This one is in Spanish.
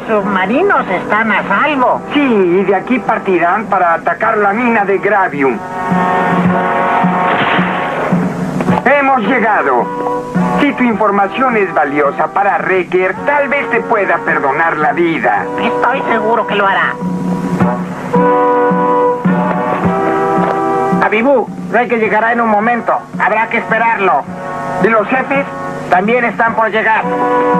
Los submarinos están a salvo. Sí, y de aquí partirán para atacar la mina de Gravium. Hemos llegado. Si tu información es valiosa para Wrecker, tal vez te pueda perdonar la vida. Estoy seguro que lo hará. Abibú, Wrecker llegará en un momento. Habrá que esperarlo. ¿Y los jefes? También están por llegar.